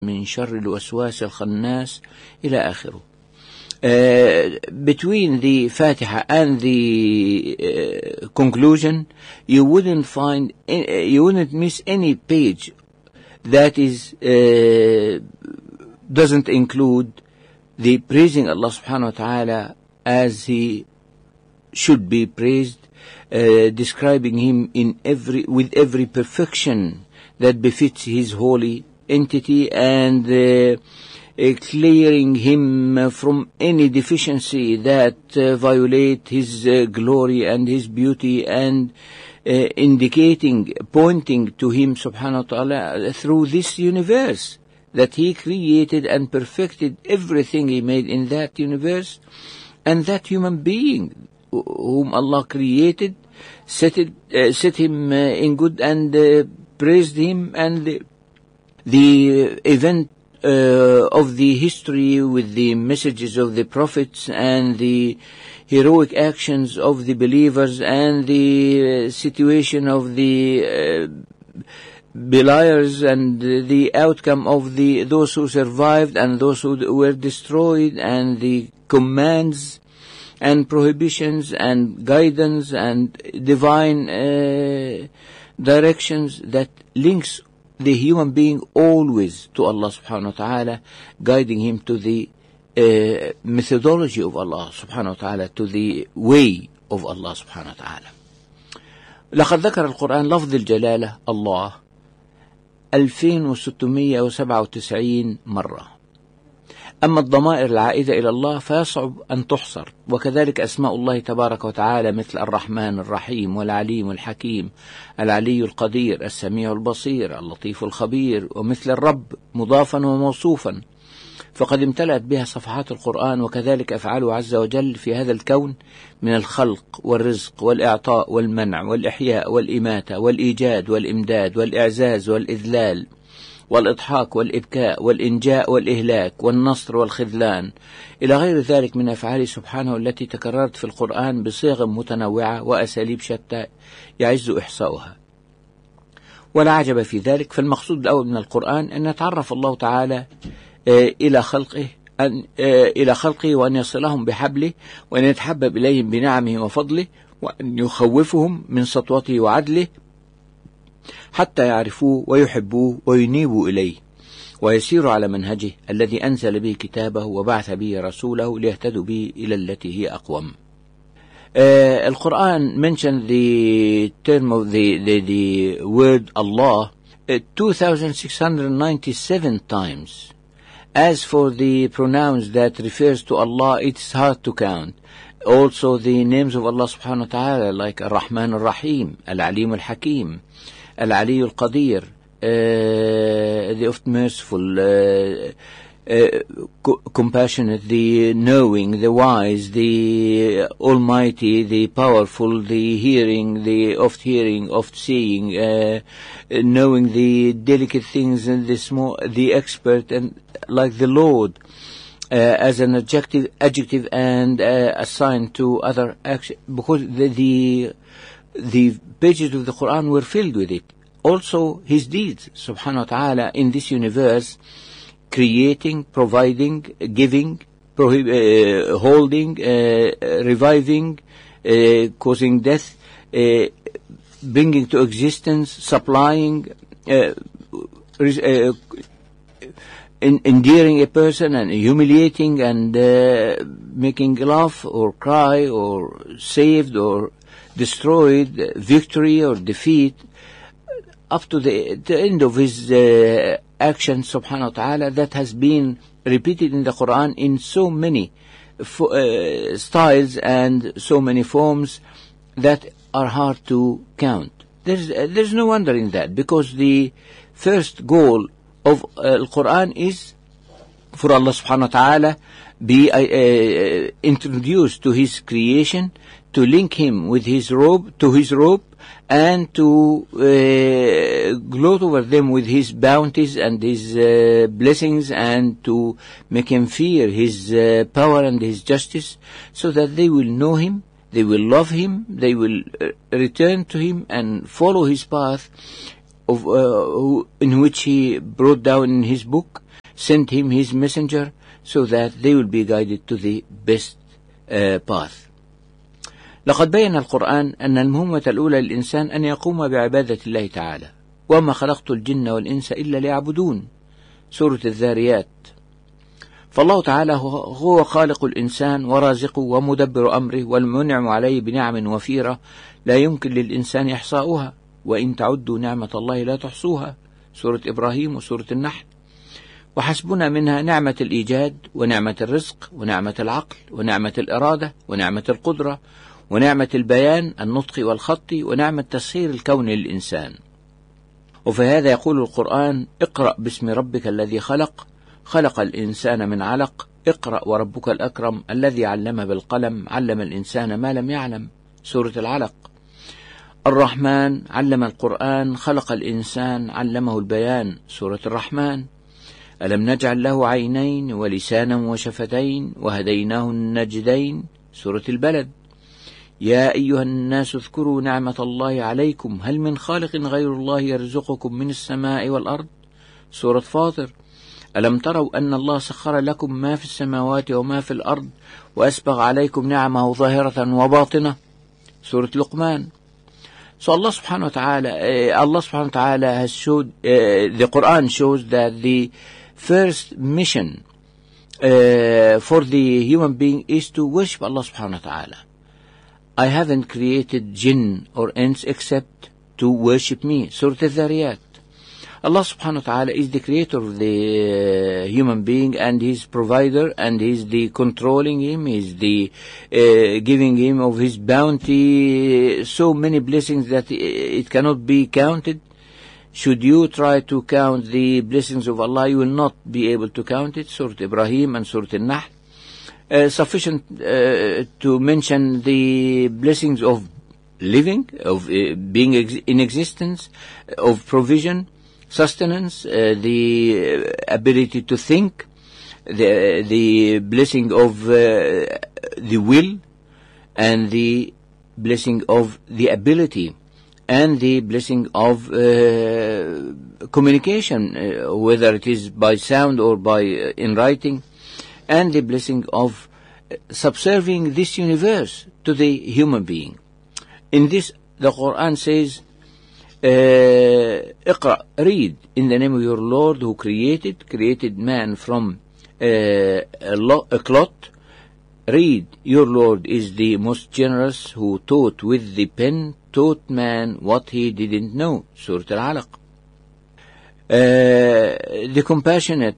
من شر الوسواس الخناس إلى آخره. Between the Fatiha and the conclusion, you wouldn't miss any page that is doesn't include the praising Allah subhanahu wa ta'ala as He should be praised, describing Him with every perfection that befits His holy entity, and clearing Him from any deficiency that violate His glory and His beauty, and pointing to Him subhanahu wa ta'ala through this universe, that He created and perfected everything He made in that universe, and that human being whom Allah created, set him in good, and praised him, and the event of the history with the messages of the prophets and the heroic actions of the believers and the situation of the beliers and the outcome of those who survived and those who were destroyed, and the commands and prohibitions and guidance and divine directions that links the human being always to Allah subhanahu wa ta'ala, guiding him to the methodology of Allah subhanahu wa ta'ala, to the way of Allah subhanahu wa ta'ala. لقد ذكر القرآن لفظ الجلالة الله 2697 مرة. أما الضمائر العائدة إلى الله فيصعب أن تحصر، وكذلك أسماء الله تبارك وتعالى مثل الرحمن الرحيم والعليم الحكيم، العلي القدير، السميع البصير، اللطيف الخبير، ومثل الرب مضافا وموصوفا، فقد امتلأت بها صفحات القرآن. وكذلك أفعاله عز وجل في هذا الكون من الخلق والرزق والإعطاء والمنع والإحياء والإماتة والإيجاد والإمداد والإعزاز والإذلال والإضحاك والإبكاء والإنجاء والإهلاك والنصر والخذلان إلى غير ذلك من أفعاله سبحانه التي تكررت في القرآن بصيغ متنوعة وأساليب شتى يعز إحصاؤها. ولا عجب في ذلك، فالمقصود الأول من القرآن أن يتعرف الله تعالى إلى خلقه وأن يصلهم بحبله، وأن يتحبب إليهم بنعمه وفضله، وأن يخوفهم من سطوته وعدله حتى يعرفوه ويحبوه وينيبوا إليه ويسيروا على منهجه الذي أنزل به كتابه وبعث به رسوله ليهتدوا به إلى التي هي أقوم. القرآن mentioned the term of the word Allah 2697 times. As for the pronouns that refers to Allah, it's hard to count. Also the names of Allah subhanahu wa ta'ala, like Ar-Rahman Ar-Rahim, Al-Alim Al-Hakim, Al-Ali Al-Qadir, the oft merciful, compassionate, the knowing, the wise, the almighty, the powerful, the hearing, the oft hearing, oft seeing, knowing the delicate things and the small, the expert, and like the Lord, as an adjective and assigned to other action, because the pages of the Quran were filled with it. Also his deeds subhanahu wa ta'ala in this universe, creating, providing, giving, holding, reviving, causing death, bringing to existence, supplying, endearing a person and humiliating and making laugh or cry or saved or destroyed, victory or defeat, up to the end of his action subhanahu wa ta'ala, that has been repeated in the Quran in so many styles and so many forms that are hard to count. There's no wonder in that, because the first goal of Al-Quran is for Allah subhanahu wa ta'ala be introduced to his creation, to link him with his robe, and to gloat over them with his bounties and his blessings, and to make him fear his power and his justice, so that they will know him, they will love him, they will return to him and follow his path of in which he brought down in his book, send him his messenger so that they will be guided to the best path. لقد بين القرآن أن المهمة الأولى للإنسان أن يقوم بعبادة الله تعالى، وما خلقت الجن والإنس إلا ليعبدون، سورة الذاريات. فالله تعالى هو خالق الإنسان ورازقه ومدبر أمره والمنعم عليه بنعم وفيرة لا يمكن للإنسان إحصاؤها، وإن تعدوا نعمة الله لا تحصوها، سورة إبراهيم وسورة النحل. وحسبنا منها نعمة الإيجاد ونعمة الرزق ونعمة العقل ونعمة الإرادة ونعمة القدرة ونعمة البيان النطق والخط ونعمة تسخير الكون للإنسان. وفي هذا يقول القرآن: اقرأ باسم ربك الذي خلق، خلق الإنسان من علق، اقرأ وربك الأكرم الذي علم بالقلم، علم الإنسان ما لم يعلم، سورة العلق. الرحمن علم القرآن، خلق الإنسان، علمه البيان، سورة الرحمن. ألم نجعل له عينين ولسانا وشفتين وهديناه النجدين، سورة البلد. يا أيها الناس اذكروا نعمة الله عليكم هل من خالق غير الله يرزقكم من السماء والأرض، سورة فاطر. ألم تروا أن الله سخر لكم ما في السماوات وما في الأرض وأسبغ عليكم نعمه ظاهرة وباطنة، سورة لقمان. So Allah subhanahu wa ta'ala has showed, the Quran shows that the first mission for the human being is to worship Allah subhanahu wa ta'ala. I haven't created jinn or ins except to worship me, Surah Al-Dhariyat. Allah subhanahu wa ta'ala is the creator of the human being, and He's provider, and He's the controlling him, He's the giving him of His bounty, so many blessings that it cannot be counted. Should you try to count the blessings of Allah, you will not be able to count it, Surah Ibrahim and Surah Al-Nahl. Sufficient to mention the blessings of living, of being in existence, of provision, sustenance, the ability to think, the blessing of the will, and the blessing of the ability, and the blessing of communication, whether it is by sound or by in writing, and the blessing of subserving this universe to the human being. In this, the Quran says, اقرأ, read in the name of your Lord who created man from a clot. Read, your Lord is the most generous who taught with the pen, taught man what he didn't know, Surah Al-Alaq. The compassionate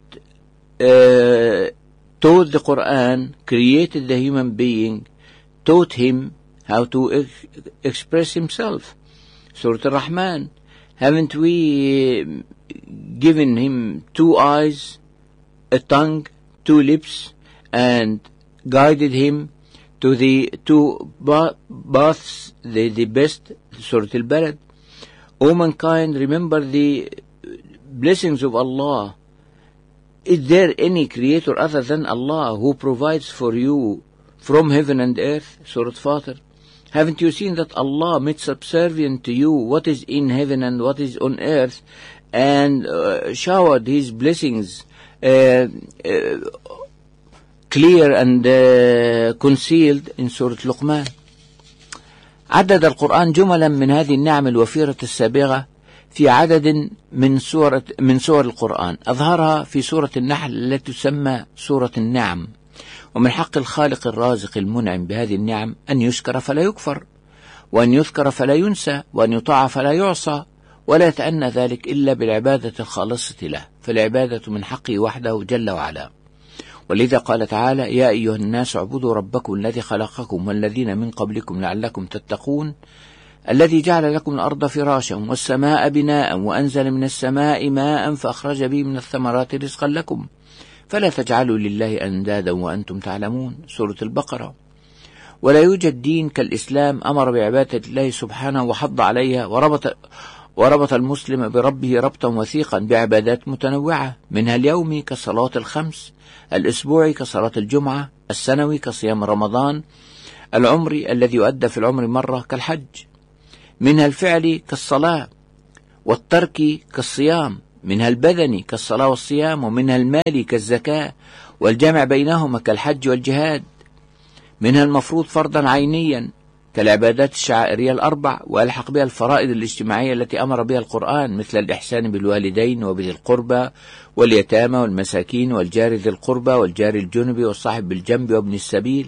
taught the Quran, created the human being, taught him how to express himself, Surah Al-Rahman. Haven't we given him 2 eyes, a tongue, 2 lips, and guided him to the 2 paths, the best, Surah Al-Balad. O mankind, remember the blessings of Allah. Is there any creator other than Allah who provides for you from heaven and earth, Surah Fatir? Haven't you seen that Allah made subservient to you what is in heaven and what is on earth, and showered His blessings clear and concealed in Surah Luqman? عدد القرآن جملا من هذه النعم الوفيرة السابغة في عدد من سور القرآن، أظهرها في سورة النحل التي تسمى سورة النعم. ومن حق الخالق الرازق المنعم بهذه النعم أن يشكر فلا يكفر، وأن يذكر فلا ينسى، وأن يطاع فلا يعصى، ولا يتأنى ذلك إلا بالعبادة الخالصة له، فالعبادة من حقه وحده جل وعلا. ولذا قال تعالى: يا أيها الناس اعبدوا ربكم الذي خلقكم والذين من قبلكم لعلكم تتقون، الذي جعل لكم الأرض فراشا والسماء بناء وأنزل من السماء ماء فأخرج به من الثمرات رزقا لكم فلا تجعلوا لله أندادا وأنتم تعلمون، سورة البقرة. ولا يوجد دين كالإسلام أمر بعبادة الله سبحانه وحض عليها، وربط المسلم بربه ربطا وثيقا بعبادات متنوعة، منها اليومي كالصلاة الخمس، الأسبوعي كصلاة الجمعة، السنوي كصيام رمضان، العمري الذي يؤدى في العمر مرة كالحج، منها الفعلي كالصلاة، والتركي كالصيام، منها البدني كالصلاة والصيام، ومنها المالي كالزكاة والجمع بينهما كالحج والجهاد، منها المفروض فرضا عينيا كالعبادات الشعائرية الأربع، وألحق بها الفرائض الاجتماعية التي أمر بها القرآن مثل الإحسان بالوالدين وبذي القربى واليتامى والمساكين والجار ذي القربى والجار الجنب والصاحب بالجنب وابن السبيل.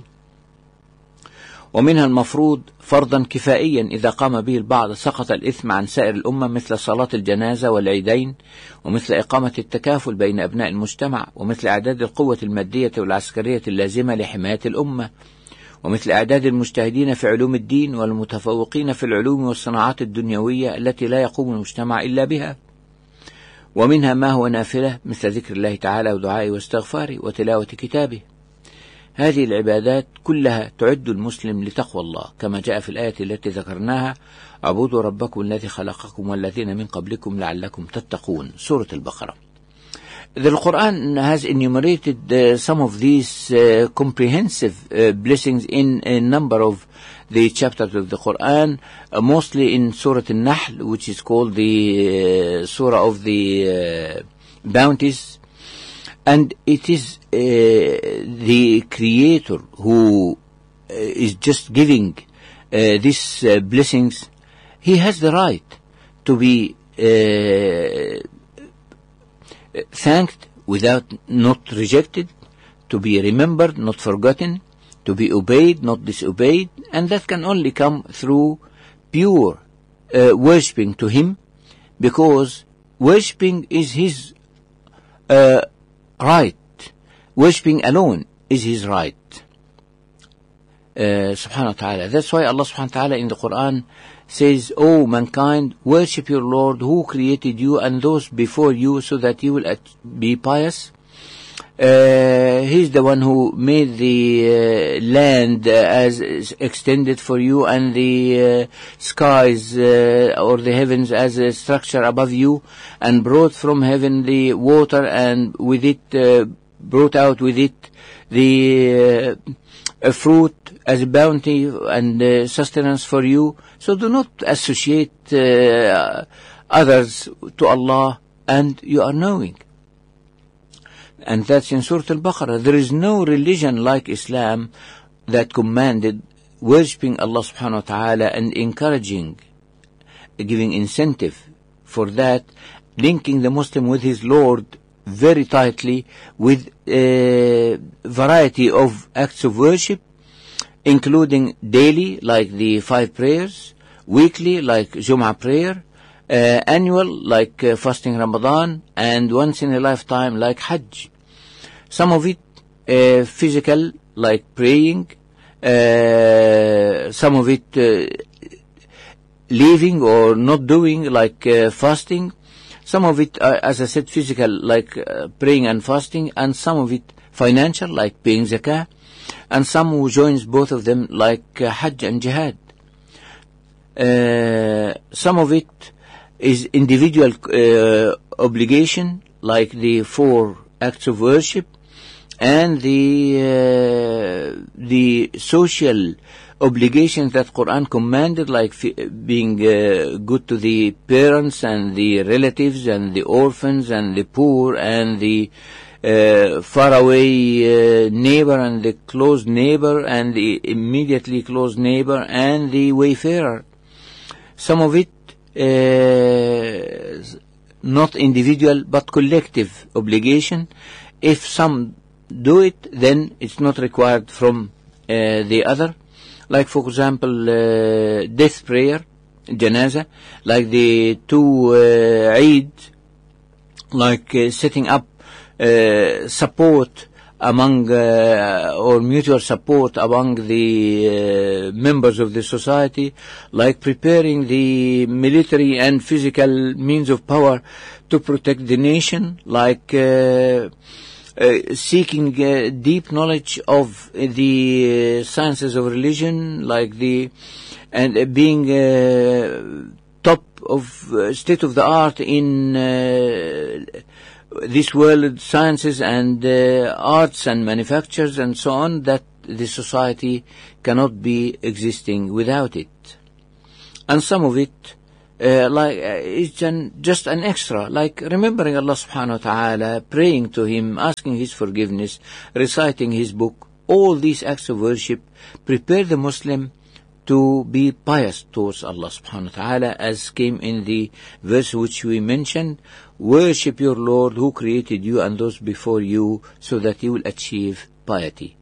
ومنها المفروض فرضا كفائيا إذا قام به البعض سقط الإثم عن سائر الأمة مثل صلاة الجنازة والعيدين، ومثل إقامة التكافل بين أبناء المجتمع، ومثل إعداد القوة المادية والعسكرية اللازمة لحماية الأمة، ومثل إعداد المجتهدين في علوم الدين والمتفوقين في العلوم والصناعات الدنيوية التي لا يقوم المجتمع إلا بها. ومنها ما هو نافلة مثل ذكر الله تعالى ودعائه واستغفاره وتلاوة كتابه. هذه العبادات كلها تعد المسلم لتقوى الله كما جاء في الآية التي ذكرناها: اعبدوا ربكم الذي خلقكم والذين من قبلكم لعلكم تتقون، سورة البقرة. The Quran has enumerated some of these comprehensive blessings in a number of the chapters of the Quran, mostly in Surah An-Nahl, which is called the Surah of the Bounties. And it is the Creator who is just giving these blessings. He has the right to be thanked without not rejected, to be remembered, not forgotten, to be obeyed, not disobeyed, and that can only come through pure worshipping to Him, because worshipping is His right. Worshipping alone is His right. Subhanahu wa ta'ala. That's why Allah subhanahu wa ta'ala in the Quran says, "O mankind, worship your Lord who created you and those before you so that you will be pious." He's the one who made the land as extended for you, and the skies or the heavens as a structure above you, and brought from heaven the water, and with it brought out with it the fruit as a bounty and sustenance for you. So do not associate others to Allah, and you are knowing. And that's in Surah Al-Baqarah. There is no religion like Islam that commanded worshipping Allah subhanahu wa ta'ala and encouraging, giving incentive for that, linking the Muslim with his Lord very tightly with a variety of acts of worship, including daily, like the 5 prayers, weekly, like Jum'ah prayer, annual, like fasting Ramadan, and once in a lifetime, like Hajj. Some of it physical, like praying, some of it leaving or not doing, like fasting. Some of it, as I said, physical, like praying and fasting, and some of it financial, like paying zakah, and some who joins both of them, like Hajj and Jihad. Some of it is individual obligation, like the 4 acts of worship, and the social obligations that Quran commanded, like being good to the parents and the relatives and the orphans and the poor and the faraway neighbor and the close neighbor and the immediately close neighbor and the wayfarer. Some of it not individual but collective obligation. If some do it, then it's not required from the other. Like, for example, death prayer, janaza, like the 2 Eid, like setting up support among or mutual support among the members of the society, like preparing the military and physical means of power to protect the nation, like seeking deep knowledge of the sciences of religion, like and being top of state of the art in this world, sciences and arts and manufactures and so on, that the society cannot be existing without it. And some of it it's just an extra, like remembering Allah subhanahu wa ta'ala, praying to Him, asking His forgiveness, reciting His book. All these acts of worship prepare the Muslim to be pious towards Allah subhanahu wa ta'ala, as came in the verse which we mentioned: worship your Lord who created you and those before you, so that you will achieve piety.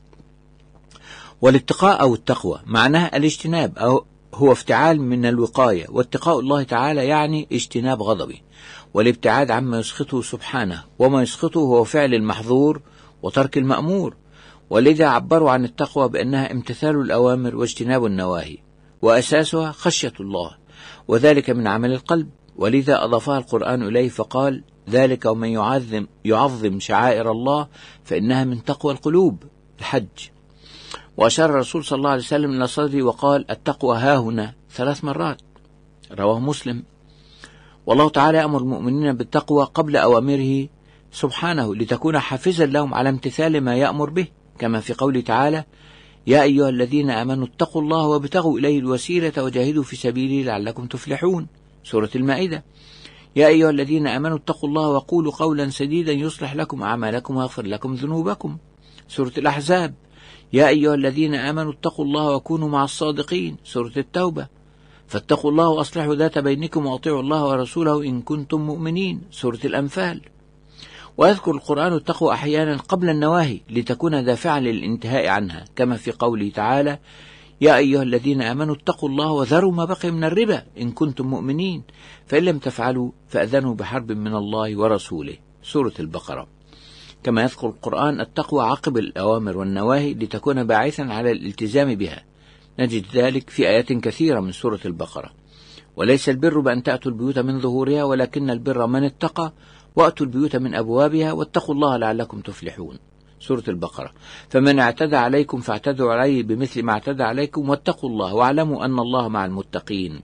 والاتقاء أو التقوى معناها الاجتناب، أو هو افتعال من الوقاية، واتقاء الله تعالى يعني اجتناب غضبه والابتعاد عما يسخطه سبحانه، وما يسخطه هو فعل المحظور وترك المأمور، ولذا عبروا عن التقوى بأنها امتثال الأوامر واجتناب النواهي، وأساسها خشية الله، وذلك من عمل القلب، ولذا أضافها القرآن إليه فقال: ذلك ومن يعظم شعائر الله فإنها من تقوى القلوب، الحج. وأشار الرسول صلى الله عليه وسلم إلى صدره وقال: التقوى هاهنا 3 مرات، رواه مسلم. والله تعالى يأمر المؤمنين بالتقوى قبل أوامره سبحانه، لتكون حافزا لهم على امتثال ما يأمر به، كما في قوله تعالى: يا أيها الذين آمنوا اتقوا الله وابتغوا إليه الوسيلة وجاهدوا في سبيله لعلكم تفلحون، سورة المائدة. يا أيها الذين آمنوا اتقوا الله وقولوا قولا سديدا يصلح لكم أعمالكم ويغفر لكم ذنوبكم، سورة الأحزاب. يا أيها الذين آمنوا اتقوا الله وكونوا مع الصادقين، سورة التوبة. فاتقوا الله وأصلحوا ذات بينكم وأطيعوا الله ورسوله إن كنتم مؤمنين، سورة الأنفال. ويذكر القرآن التقوى أحيانا قبل النواهي لتكون دافعا للانتهاء عنها، كما في قوله تعالى: يا أيها الذين آمنوا اتقوا الله وذروا ما بقي من الربا إن كنتم مؤمنين، فإن لم تفعلوا فأذنوا بحرب من الله ورسوله، سورة البقرة. كما يذكر القرآن التقوى عقب الأوامر والنواهي لتكون باعثا على الالتزام بها، نجد ذلك في آيات كثيرة من سورة البقرة. وليس البر بأن تأتوا البيوت من ظهورها ولكن البر من اتقى وأتوا البيوت من أبوابها واتقوا الله لعلكم تفلحون، سورة البقرة. فمن اعتدى عليكم فاعتدوا عليه بمثل ما اعتدى عليكم واتقوا الله واعلموا أن الله مع المتقين،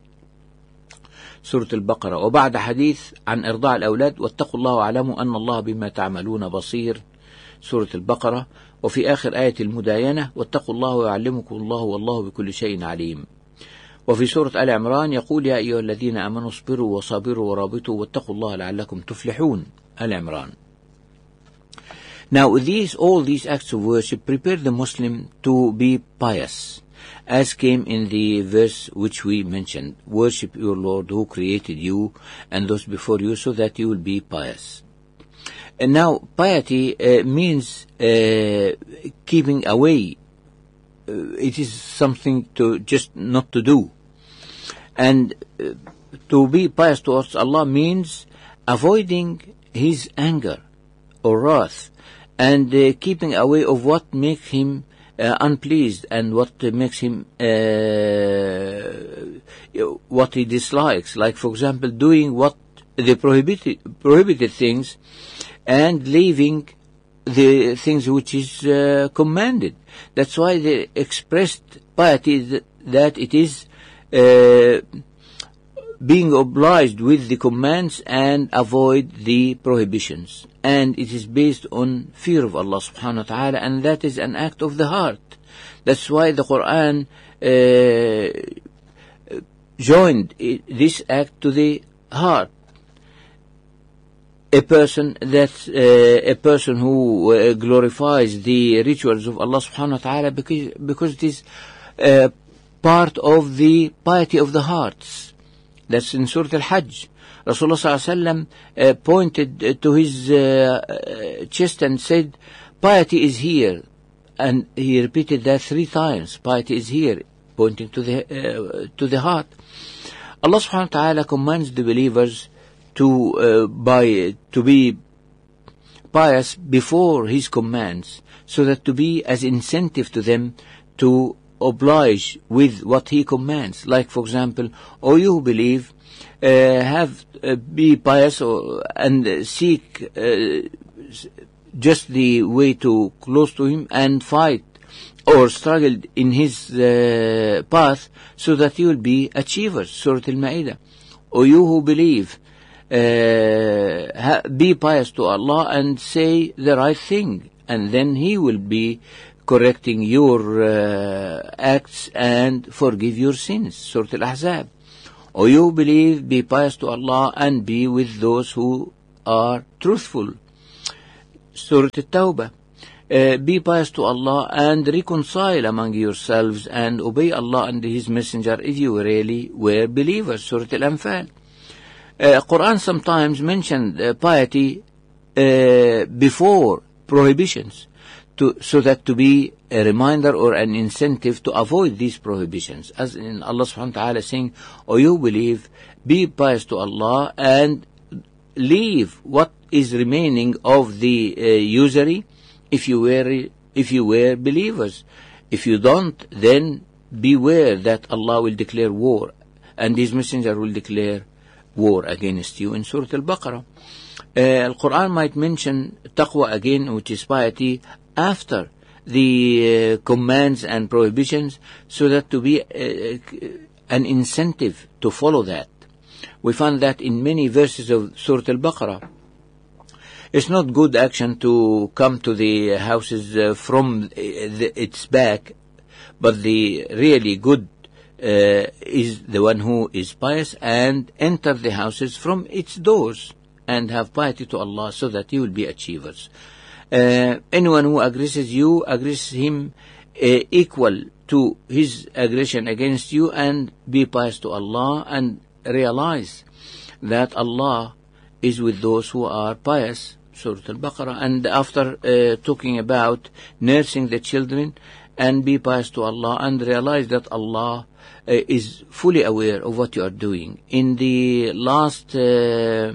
سورة البقرة. وبعد حديث عن إرضاع الأولاد: واتقوا الله واعلموا أن الله بما تعملون بصير، سورة البقرة. وفي آخر آية المداينة: واتقوا الله ويعلمكم الله والله بكل شيء عليم. وفي سورة آل عمران يقول: يا أيها الذين آمنوا اصبروا وصابروا ورابطوا واتقوا الله لعلكم تفلحون، آل عمران. Now all these acts of worship prepare the Muslim to be pious, as came in the verse which we mentioned: worship your Lord who created you and those before you, so that you will be pious. And now piety means keeping away. It is something to just not to do. And to be pious towards Allah means avoiding His anger or wrath, and keeping away of what makes Him unpleased and what makes Him what He dislikes. Like, for example, doing what the prohibited things and leaving the things which is commanded. That's why they expressed piety that it is being obliged with the commands and avoid the prohibitions. And it is based on fear of Allah subhanahu wa ta'ala, and that is an act of the heart. That's why the Quran joined this act to the heart. A person who glorifies the rituals of Allah subhanahu wa ta'ala because it is part of the piety of the hearts. That's in Surah Al-Hajj. Rasulullah sallallahu alaihi wasallam pointed to his chest and said, piety is here. And he repeated that 3 times. Piety is here, pointing to the heart. Allah subhanahu wa ta'ala commands the believers to be pious before His commands, so that to be as incentive to them to oblige with what He commands. Like, for example, O you who believe, be pious and seek just the way to close to Him, and fight or struggle in His path, so that you will be achievers. Surah Al-Ma'idah. O you who believe, be pious to Allah and say the right thing, and then He will be correcting your acts and forgive your sins. Surah Al-Ahzab. O you believe, be pious to Allah and be with those who are truthful. Surah At-Tawbah. Be pious to Allah and reconcile among yourselves and obey Allah and His Messenger if you really were believers. Surah Al-Anfal. Quran sometimes mentioned piety before prohibitions, so that to be a reminder or an incentive to avoid these prohibitions. As in Allah subhanahu wa ta'ala saying, O you believe, be pious to Allah and leave what is remaining of the usury if you were believers. If you don't, then beware that Allah will declare war and His Messenger will declare war against you. In Surah Al-Baqarah, Al-Quran might mention taqwa again, which is piety, after the commands and prohibitions, so that to be an incentive to follow that. We find that in many verses of Surah Al-Baqarah. It's not good action to come to the houses from its back, but the really good is the one who is pious and enter the houses from its doors and have piety to Allah, so that you will be achievers. Anyone who aggresses you, aggress him equal to his aggression against you, and be pious to Allah and realize that Allah is with those who are pious. Surah Al-Baqarah. And after talking about nursing the children, and be pious to Allah and realize that Allah is fully aware of what you are doing. In the last part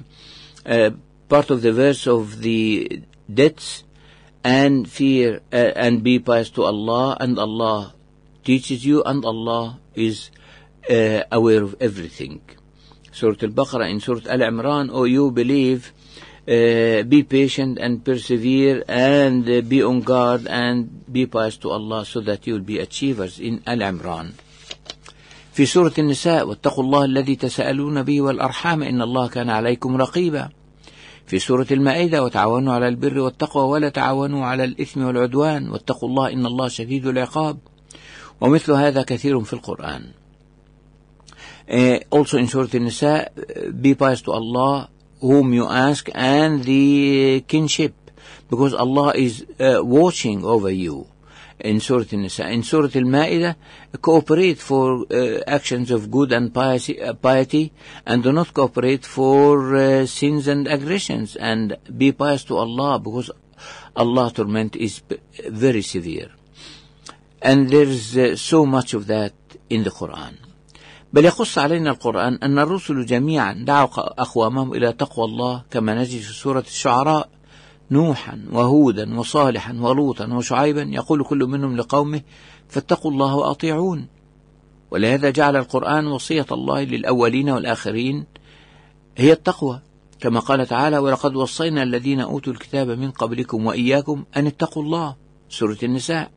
of the verse of the debts, and fear and be pious to Allah, and Allah teaches you, and Allah is aware of everything. Surah Al-Baqarah. In Surah Al-Imran, O you believe, be patient and persevere and be on guard and be pious to Allah, so that you will be achievers. In Al-Imran. في سورة النساء واتقوا الله الذي تساءلون به والأرحام إن الله كان عليكم رقيبا. في سورة المائدة وتعاونوا على البر والتقوى ولا تعاونوا على الإثم والعدوان واتقوا الله إن الله شديد العقاب. ومثل هذا كثير في القرآن. Also in Surah النساء, be pious to Allah whom you ask and the kinship, because Allah is watching over you. In Surah Al-Nisa. In Surah Al-Ma'idah, cooperate for actions of good and piety, and do not cooperate for sins and aggressions, and be pious to Allah, because Allah's torment is very severe. And there is so much of that in the Quran. بل يقص علينا القرآن أن الرسل جميعا دعوا أقوامهم إلى تقوى الله، كما نجد في سورة الشعراء نوحا وهودا وصالحا ولوطا وشعيبا يقول كل منهم لقومه فاتقوا الله وأطيعون. ولهذا جعل القرآن وصية الله للأولين والآخرين هي التقوى، كما قال تعالى ولقد وصينا الذين أوتوا الكتاب من قبلكم وإياكم أن اتقوا الله. سورة النساء.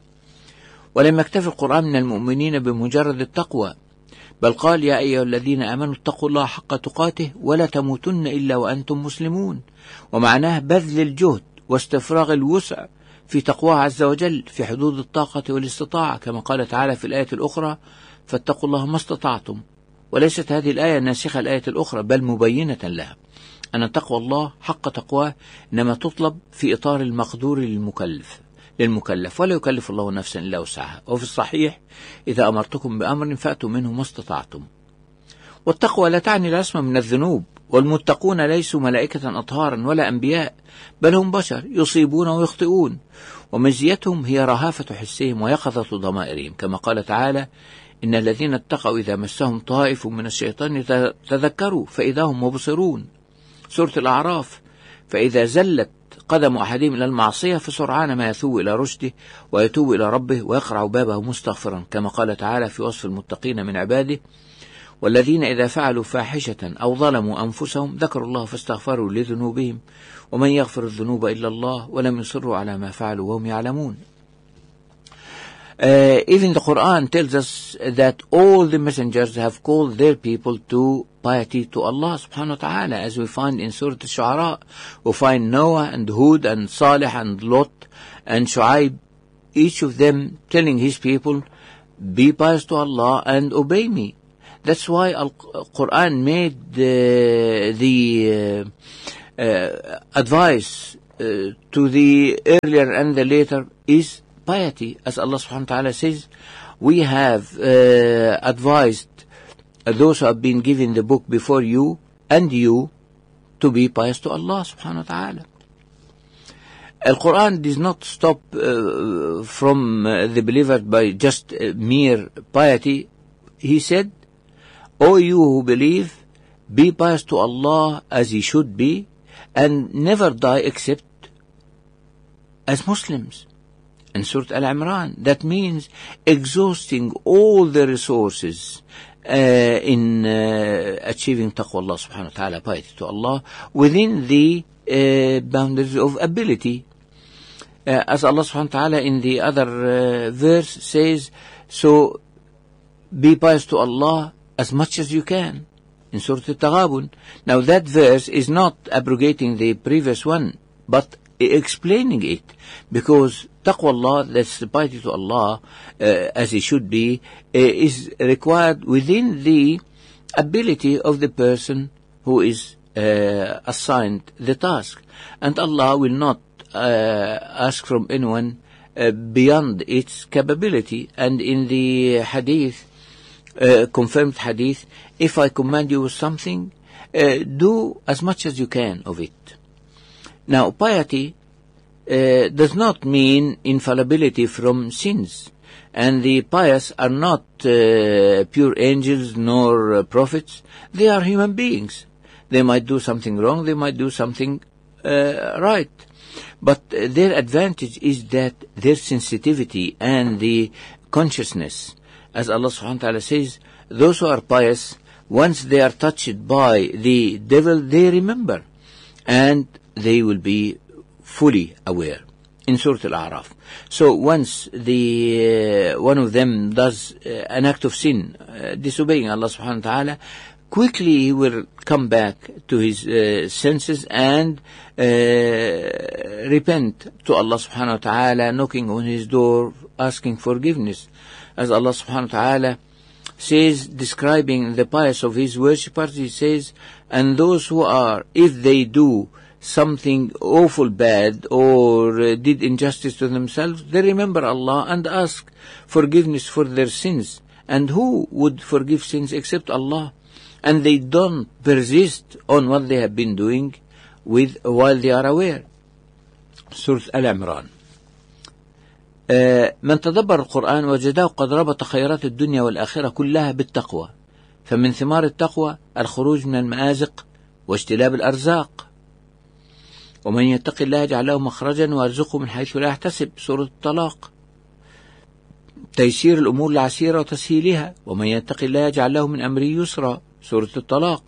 ولم يكتف القرآن من المؤمنين بمجرد التقوى، بل قال يا أيها الذين آمنوا اتقوا الله حق تقاته ولا تموتن إلا وأنتم مسلمون. ومعناه بذل الجهد واستفراغ الوسع في تقواه عز وجل في حدود الطاقة والاستطاعة، كما قال تعالى في الآية الأخرى فاتقوا الله ما استطعتم. وليست هذه الآية ناسخة الآية الأخرى، بل مبينة لها أن تقوى الله حق تقواه إنما تطلب في إطار المقدور للمكلف، ولا يكلف الله نفسا إلا وسعها. وفي الصحيح إذا أمرتكم بأمر فأتوا منه ما استطعتم. والتقوى لا تعني العصمة من الذنوب، والمتقون ليسوا ملائكة أطهارا ولا أنبياء، بل هم بشر يصيبون ويخطئون، ومزيتهم هي رهافة حسهم ويقظة ضمائرهم، كما قال تعالى إن الذين اتقوا إذا مسهم طائف من الشيطان تذكروا فإذا هم مبصرون. سورة الأعراف. فإذا زلت قدم أحدهم إلى المعصية فسرعان ما يثوب إلى رشده ويتوب إلى ربه ويقرع بابه مستغفرا، كما قال تعالى في وصف المتقين من عباده والذين إذا فعلوا فاحشة أو ظلموا أنفسهم ذكروا الله فاستغفروا لذنوبهم ومن يغفر الذنوب إلا الله ولم يصروا على ما فعلوا وهم يعلمون. Even the Quran tells us that all the messengers have called their people to piety to Allah subhanahu wa ta'ala, as we find in Surah Al-Shu'ara. We find Noah and Hud and Salih and Lot and Shu'aib, each of them telling his people, be pious to Allah and obey me. That's why Al-Quran made the advice to the earlier and the later is piety. As Allah subhanahu wa ta'ala says, we have advised those who have been given the book before you and you to be pious to Allah subhanahu wa ta'ala. Al-Quran does not stop from the believer by just mere piety. He said, O you who believe, be pious to Allah as ye should be, and never die except as Muslims. In Surah Al-Imran, that means exhausting all the resources in achieving taqwa Allah subhanahu wa ta'ala, piety to Allah, within the boundaries of ability. As Allah subhanahu wa ta'ala in the other verse says, so be pious to Allah as much as you can, in Surah Al-Taghabun. Now that verse is not abrogating the previous one, but explaining it, because taqwa Allah, that's the piety to Allah as it should be, is required within the ability of the person who is assigned the task, and Allah will not ask from anyone beyond its capability. And in the hadith, confirmed hadith, if I command you with something, do as much as you can of it. Now, piety does not mean infallibility from sins, and the pious are not pure angels nor prophets. They are human beings. They might do something wrong, they might do something right, but their advantage is that their sensitivity and the consciousness. As Allah subhanahu wa ta'ala says, those who are pious, once they are touched by the devil, they remember, and they will be fully aware. In Surah Al-A'raf. So once the one of them does an act of sin, disobeying Allah subhanahu wa ta'ala, quickly he will come back to his senses and repent to Allah subhanahu wa ta'ala, knocking on his door, asking forgiveness. As Allah subhanahu wa ta'ala says, describing the pious of his worshippers, he says, and those who are, if they do something awful bad or did injustice to themselves, they remember Allah and ask forgiveness for their sins. And who would forgive sins except Allah? And they don't persist on what they have been doing while they are aware. Surah Al-Imran. من تدبر القرآن وجده قد ربط خيرات الدنيا والآخرة كلها بالتقوى، فمن ثمار التقوى الخروج من المآزق واجتلاب الأرزاق، ومن يتق الله يجعل له مخرجا ويرزقه من حيث لا يحتسب. سورة الطلاق. تيسير الأمور العسيرة وتسهيلها، ومن يتق الله يجعل له من أمره يسرا. سورة الطلاق.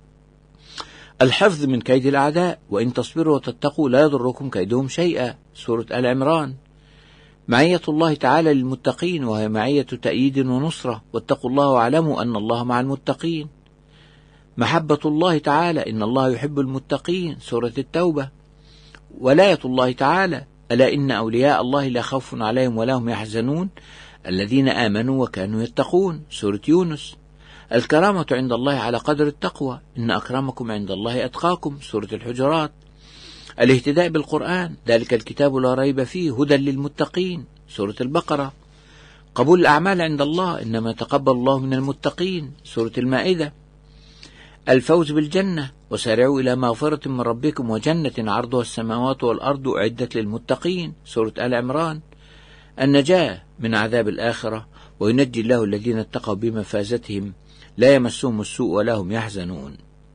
الحفظ من كيد الأعداء، وإن تصبروا وتتقوا لا يضركم كيدهم شيئا. سورة آل عمران. معية الله تعالى للمتقين، وهي معية تأييد ونصرة، واتقوا الله واعلموا أن الله مع المتقين. محبة الله تعالى، إن الله يحب المتقين. سورة التوبة. ولاية الله تعالى، ألا إن أولياء الله لا خوف عليهم ولا هم يحزنون الذين آمنوا وكانوا يتقون. سورة يونس. الكرامة عند الله على قدر التقوى، إن أكرمكم عند الله أتقاكم. سورة الحجرات. الاهتداء بالقرآن، ذلك الكتاب لا ريب فيه هدى للمتقين. سورة البقرة. قبول الأعمال عند الله، إنما تقبل الله من المتقين. سورة المائدة. الفوز بالجنة، وسارعوا إلى مغفرة من ربكم وجنة عرضها السماوات والأرض أعدت للمتقين. سورة آل عمران. النجاة من عذاب الآخرة، وينجي الله الذين اتقوا بمفازتهم لا يمسهم السوء ولا هم يحزنون.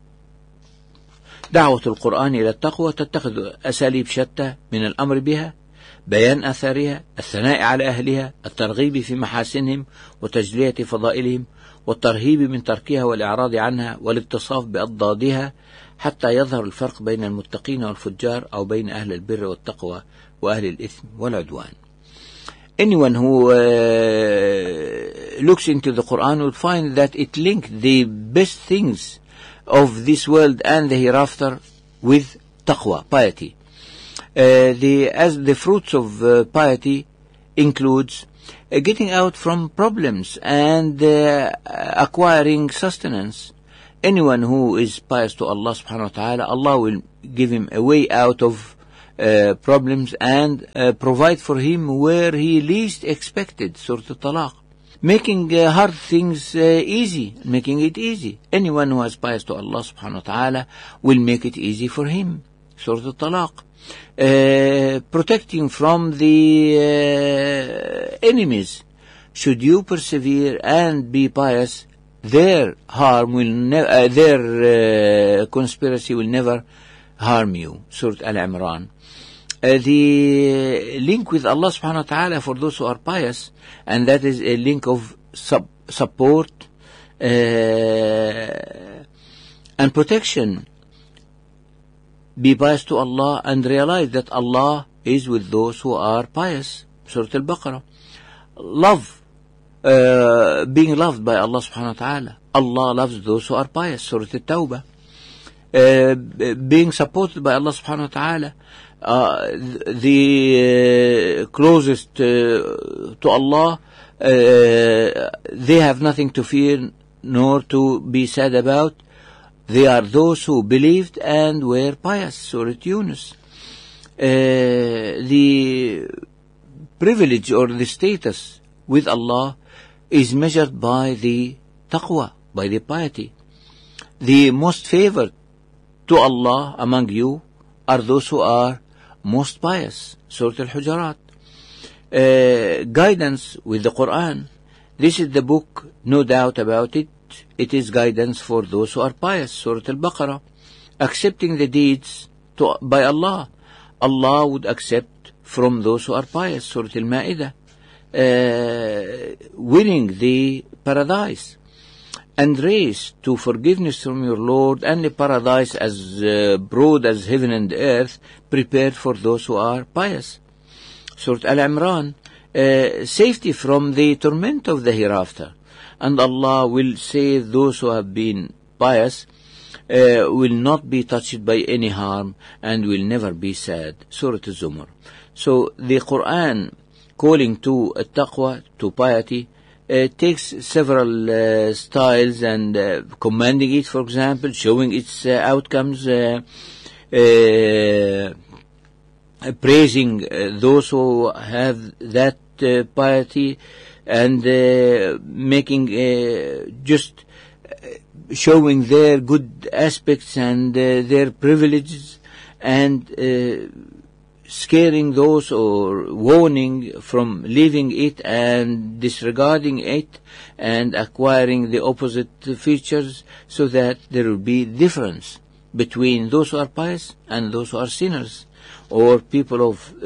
دعوة القرآن إلى التقوى تتخذ أساليب شتى، من الأمر بها، بيان أثارها، الثناء على أهلها، الترغيب في محاسنهم وتجلية فضائلهم، والترهيب من تركها والإعراض عنها، والاتصاف بأضدادها، حتى يظهر الفرق بين المتقين والفجار، أو بين أهل البر والتقوى وأهل الإثم والعدوان. Anyone who looks into the Quran will find that it links the best things of this world and the hereafter with taqwa, piety. As the fruits of piety includes getting out from problems and acquiring sustenance. Anyone who is pious to Allah subhanahu wa ta'ala, Allah will give him a way out of problems and provide for him where he least expected. Surah Al-Talaq. Making hard things easy, making it easy. Anyone who is pious to Allah subhanahu wa ta'ala will make it easy for him. Surah Al-Talaq. Protecting from the enemies. Should you persevere and be pious, their harm will never, their conspiracy will never harm you. Surah Al-Imran. The link with Allah subhanahu wa ta'ala for those who are pious, and that is a link of support and protection. Be pious to Allah and realize that Allah is with those who are pious. Surah Al-Baqarah. Love, being loved by Allah subhanahu wa ta'ala. Allah loves those who are pious. Surah Al-Tawbah. Being supported by Allah subhanahu wa ta'ala. The closest to Allah, they have nothing to fear nor to be sad about. They are those who believed and were pious. Surah Yunus. The privilege or the status with Allah is measured by the taqwa, by the piety. The most favored to Allah among you are those who are most pious. Surah Al-Hujurat. Guidance with the Quran. This is the book, no doubt about it. It is guidance for those who are pious. Surah Al-Baqarah. Accepting the deeds by Allah. Allah would accept from those who are pious. Surah Al-Ma'idah. Winning the paradise. And race to forgiveness from your Lord and a paradise as broad as heaven and earth prepared for those who are pious. Surah Al-Imran. Safety from the torment of the hereafter. And Allah will save those who have been pious, will not be touched by any harm and will never be sad. Surah Al-Zumar. So the Quran calling to taqwa, to piety, takes several styles and commanding it, for example, showing its outcomes, praising those who have that piety, and making just showing their good aspects and their privileges, and scaring those or warning from leaving it and disregarding it and acquiring the opposite features, so that there will be difference between those who are pious and those who are sinners, or people of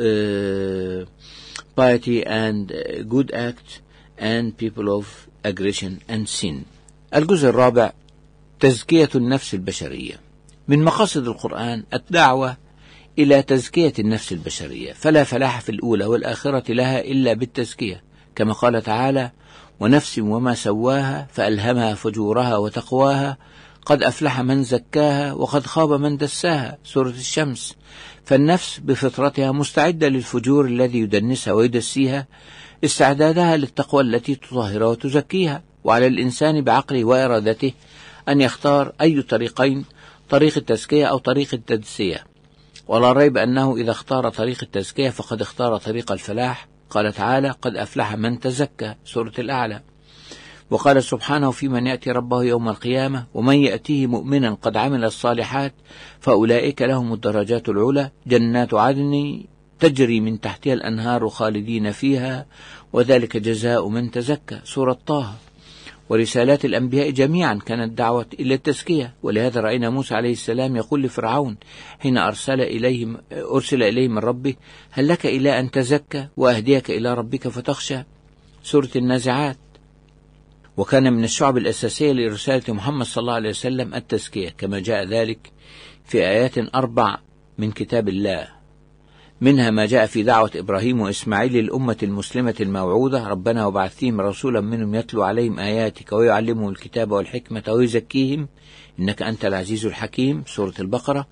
piety and good act and people of aggression and sin. الجزء الرابع: تزكية النفس البشرية. من مقاصد القرآن الدعوة إلى تزكية النفس البشرية، فلا فلاح في الأولى والآخرة لها إلا بالتزكية، كما قال تعالى: ونفس وما سواها فألهمها فجورها وتقواها قد أفلح من زكاها وقد خاب من دساها. سورة الشمس. فالنفس بفطرتها مستعدة للفجور الذي يدنسها ويدسيها استعدادها للتقوى التي تطهرها وتزكيها، وعلى الإنسان بعقله وإرادته أن يختار أي طريقين، طريق التزكية أو طريق التدسية. ولا ريب أنه إذا اختار طريق التزكية فقد اختار طريق الفلاح. قال تعالى: قد أفلح من تزكى. سورة الأعلى. وقال سبحانه: في من يأتي ربه يوم القيامة ومن يأتيه مؤمنا قد عمل الصالحات فأولئك لهم الدرجات العلى جنات عدن تجري من تحتها الأنهار خالدين فيها وذلك جزاء من تزكى. سورة طه. ورسالات الأنبياء جميعا كانت دعوة إلى التزكية، ولهذا رأينا موسى عليه السلام يقول لفرعون حين أرسل إليه من ربه: هل لك إلى أن تزكى وأهديك إلى ربك فتخشى. سورة النازعات. وكان من الشعب الأساسية لرسالة محمد صلى الله عليه وسلم التزكية، كما جاء ذلك في آيات 4 من كتاب الله، منها ما جاء في دعوة إبراهيم وإسماعيل للأمة المسلمة الموعودة: ربنا وابعث فيهم رسولا منهم يتلو عليهم آياتك ويعلمهم الكتاب والحكمة ويزكيهم إنك أنت العزيز الحكيم. سورة البقرة.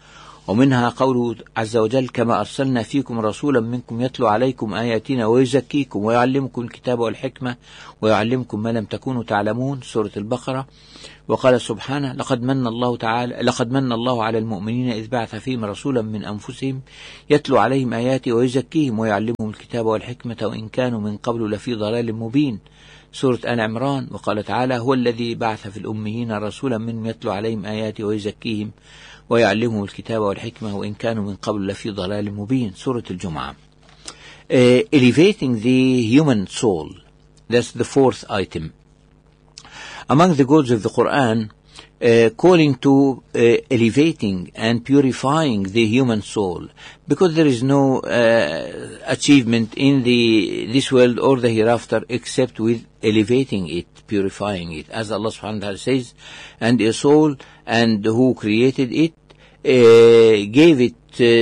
ومنها قوله عز وجل كما أرسلنا فيكم رسولا منكم يتلو عليكم آياتنا ويزكيكم ويعلمكم الكتاب والحكمة ويعلمكم ما لم تكونوا تعلمون، سورة البقرة. وقال سبحانه لقد من الله على المؤمنين إذ بعث فيهم رسولا من أنفسهم يتلو عليهم آياته ويزكيهم ويعلمهم الكتاب والحكمة وإن كانوا من قبل لفي ضلال مبين، سورة آل عمران. وقال تعالى هو الذي بعث في الأميين رسولا منهم يتلو عليهم آياته ويزكيهم ويعلمهم الكتاب والحكمة وإن كانوا من قبل لفي ضلال مبين، سورة الجمعة. Elevating the human soul, that's the fourth item. Among the goals of the Quran, calling to elevating and purifying the human soul, because there is no achievement in this world or the hereafter except with elevating it, purifying it. As Allah subhanahu wa ta'ala says, and a soul, and who created it, gave it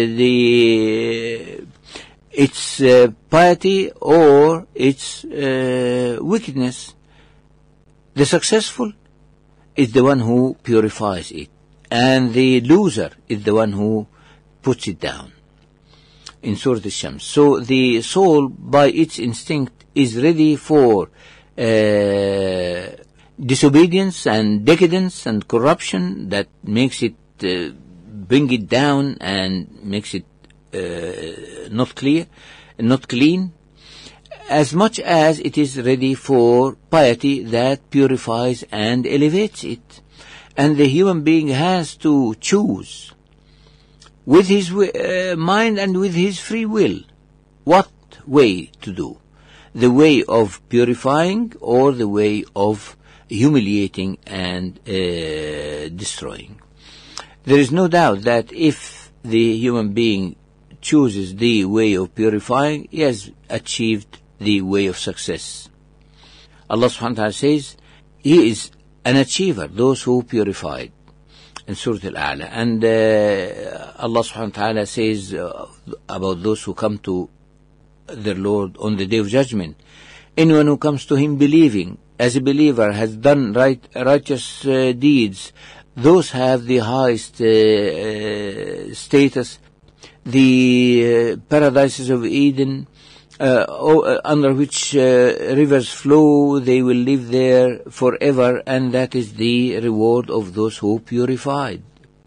its piety or its wickedness. The successful is the one who purifies it, and the loser is the one who puts it down. In Surah Al-Shams. So the soul, by its instinct, is ready for disobedience and decadence and corruption that makes it bring it down and makes it not clean, as much as it is ready for piety that purifies and elevates it. And the human being has to choose with his mind and with his free will what way to do, the way of purifying or the way of humiliating and destroying. There is no doubt that if the human being chooses the way of purifying, he has achieved the way of success. Allah subhanahu wa ta'ala says, He is an achiever, those who purified, in Surah Al-A'la. And Allah subhanahu wa ta'ala says about those who come to their Lord on the Day of Judgment, anyone who comes to Him believing, as a believer, has done righteous deeds, those have the highest status, the paradises of Eden, under which rivers flow, they will live there forever, and that is the reward of those who purified.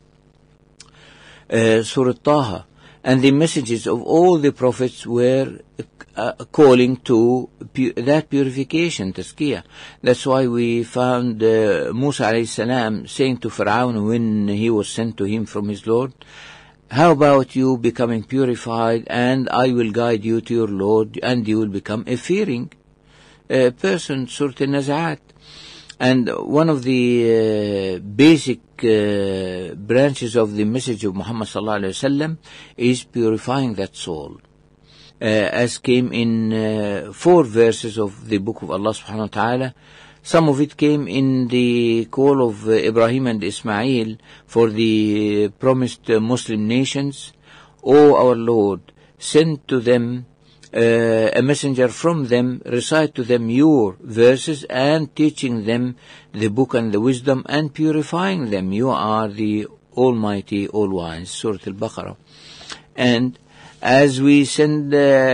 Surah Taha. And the messages of all the prophets were calling to that purification, tazkiyah. That's why we found Musa alayhi salam saying to Pharaoh when he was sent to him from his Lord, how about you becoming purified, and I will guide you to your Lord, and you will become a fearing person, Surah Al-Nazi'at. And one of the basic branches of the message of Muhammad sallallahu alaihi wasallam is purifying that soul, as came in 4 verses of the book of Allah subhanahu wa ta'ala. Some of it came in the call of Ibrahim and Ismail for the promised Muslim nations. O our Lord, send to them a messenger from them, recite to them your verses, and teaching them the book and the wisdom, and purifying them. You are the Almighty, All-Wise, Surah Al-Baqarah. And as we send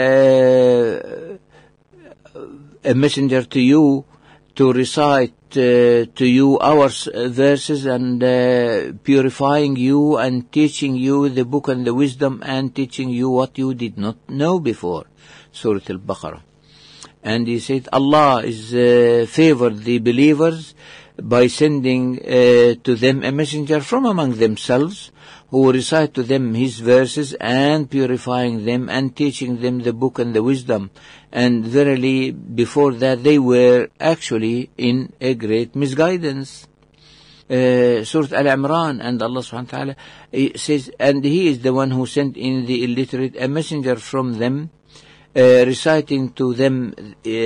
a messenger to you to recite to you our verses, and purifying you and teaching you the book and the wisdom, and teaching you what you did not know before, Surah Al-Baqarah. And he said Allah is favored the believers by sending to them a messenger from among themselves, who will recite to them his verses, and purifying them and teaching them the book and the wisdom. And verily before that they were actually in a great misguidance. Surah Al-Imran. And Allah subhanahu wa ta'ala says, and He is the one who sent in the illiterate a messenger from them, reciting to them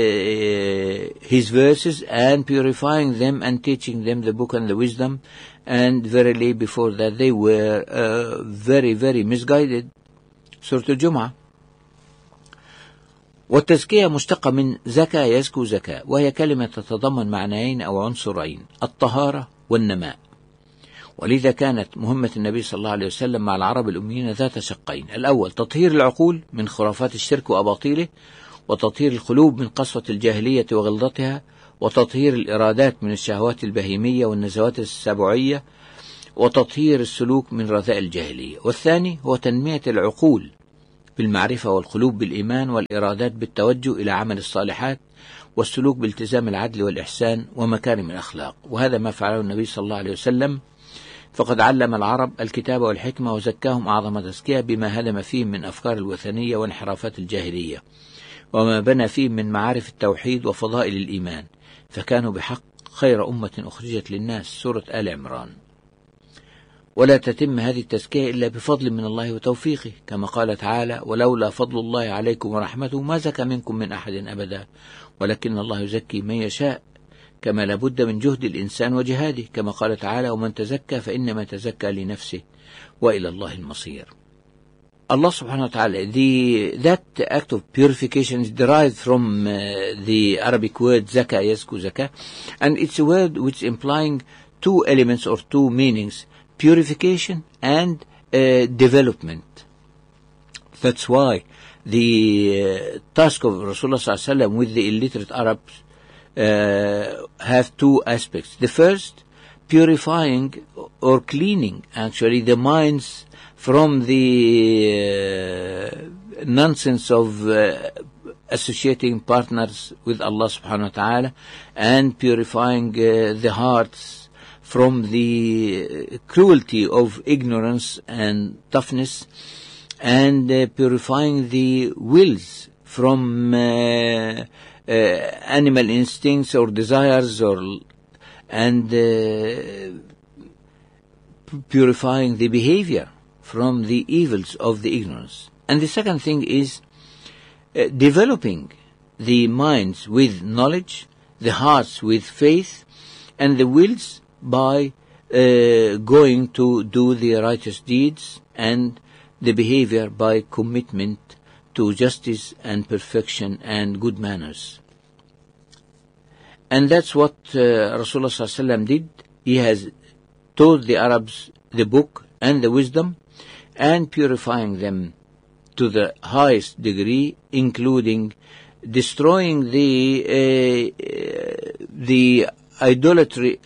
His verses, and purifying them and teaching them the book and the wisdom. And verily before that they were very, very misguided. Surah Al-Jum'ah. والتزكية مشتقة من زكاة يزكو زكاة، وهي كلمة تتضمن معنيين أو عنصرين: الطهارة والنماء. ولذا كانت مهمة النبي صلى الله عليه وسلم مع العرب الأميين ذات شقين: الأول تطهير العقول من خرافات الشرك وأباطيله، وتطهير القلوب من قسوة الجاهلية وغلظتها، وتطهير الإرادات من الشهوات البهيمية والنزوات السبعية، وتطهير السلوك من رذائل الجاهلية. والثاني هو تنمية العقول بالمعرفة، والقلوب بالإيمان، والإرادات بالتوجه إلى عمل الصالحات، والسلوك بالتزام العدل والإحسان ومكارم الأخلاق. وهذا ما فعله النبي صلى الله عليه وسلم، فقد علم العرب الكتاب والحكمة وزكاهم أعظم تزكية بما هدم فيهم من أفكار الوثنية وانحرافات الجاهلية، وما بنى فيهم من معارف التوحيد وفضائل الإيمان، فكانوا بحق خير أمة أخرجت للناس. سورة آل عمران. ولا تتم هذه التزكية إلا بفضل من الله وتوفيقه، كما قال تعالى: ولولا فضل الله عليكم ورحمته ما زكى منكم من أحد أبدا ولكن الله يزكي من يشاء. كما لابد من جهد الإنسان وجهاده، كما قال تعالى: ومن تزكى فإنما تزكى لنفسه وإلى الله المصير. Allah subhanahu wa ta'ala, that act of purification is derived from the Arabic word zakah, yazku zakah, and it's a word which implying two elements or two meanings: purification and development. That's why the task of Rasulullah sallallahu alaihi wasallam with the illiterate Arabs have two aspects. The first, purifying or cleaning actually the minds from the nonsense of associating partners with Allah subhanahu wa ta'ala, and purifying the hearts from the cruelty of ignorance and toughness, and purifying the wills from animal instincts or desires, and purifying the behavior from the evils of the ignorance. And the second thing is developing the minds with knowledge, the hearts with faith, and the wills by going to do the righteous deeds, and the behavior by commitment to justice and perfection and good manners. And that's what Rasulullah sallallahu alaihi wasallam did. He has taught the Arabs the book and the wisdom, and purifying them to the highest degree, including destroying the idolatry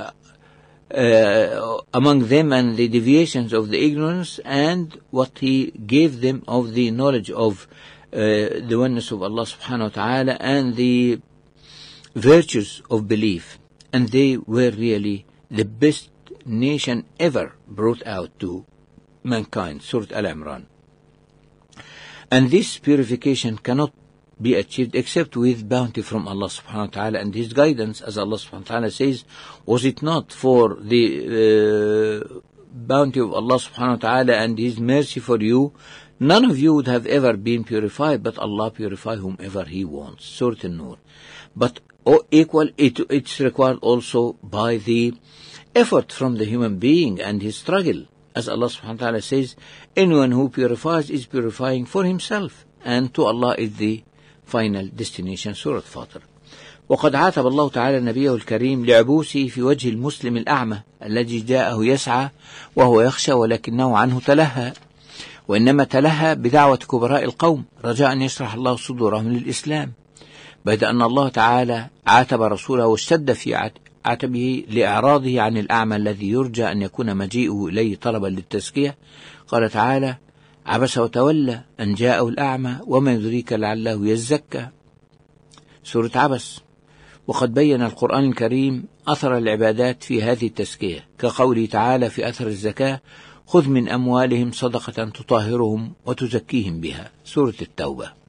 among them and the deviations of the ignorance, and what he gave them of the knowledge of the oneness of Allah subhanahu wa ta'ala and the virtues of belief. And they were really the best nation ever brought out to mankind. Surah Al-Imran. And this purification cannot be achieved except with bounty from Allah subhanahu wa ta'ala and His guidance, as Allah subhanahu wa ta'ala says, was it not for the bounty of Allah subhanahu wa ta'ala and His mercy for you, none of you would have ever been purified, but Allah purify whomever He wants. Surah An-Nur. But it's required also by the effort from the human being and his struggle. As Allah subhanahu wa ta'ala says, anyone who purifies is purifying for himself, and to Allah is the final destination. Surah Fatir. وقد عاتب الله تعالى نبيه الكريم لعبوسه في وجه المسلم الأعمى الذي جاءه يسعى وهو يخشى ولكنه عنه تلهى، وإنما تلهى بدعوة كبراء القوم رجاء أن يشرح الله صدورهم للإسلام، بعد أن الله تعالى عاتب رسوله واشتد في عتبه لإعراضه عن الأعمى الذي يرجى أن يكون مجيئه إليه طلبا للتزكية. قال تعالى: عبس وتولى أن جاءه الأعمى وما يدريك لعله يزكى. سورة عبس. وقد بين القرآن الكريم أثر العبادات في هذه التزكية، كقوله تعالى في أثر الزكاة: خذ من أموالهم صدقة تطهرهم وتزكيهم بها. سورة التوبة.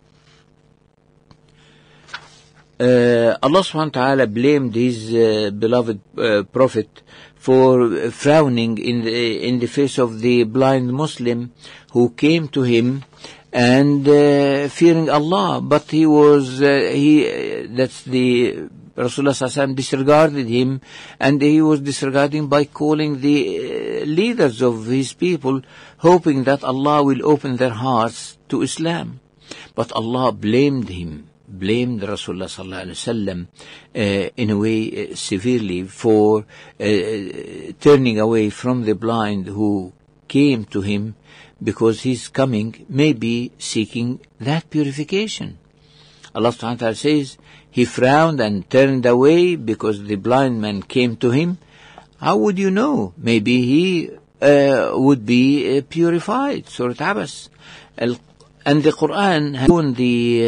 Allah subhanahu wa ta'ala blamed his beloved prophet for frowning in the face of the blind Muslim who came to him and fearing Allah, but that's the Rasulullah sallallahu alaihi wasallam disregarded him, and he was disregarding by calling the leaders of his people, hoping that Allah will open their hearts to Islam. But Allah blamed him blamed Rasulullah sallallahu alaihi wasallam in a way severely for turning away from the blind who came to him, because he's coming maybe seeking that purification. Allah subhanahu wa ta'ala says he frowned and turned away because the blind man came to him. How would you know? Maybe he would be purified. Surah Abbas. And the Quran has shown the